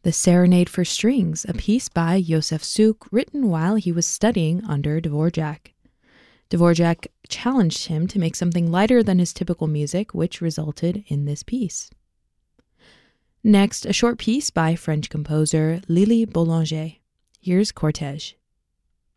The Serenade for Strings, a piece by Josef Suk written while he was studying under Dvorak. Dvorak challenged him to make something lighter than his typical music, which resulted in this piece. Next, a short piece by French composer Lily Boulanger. Here's Cortège.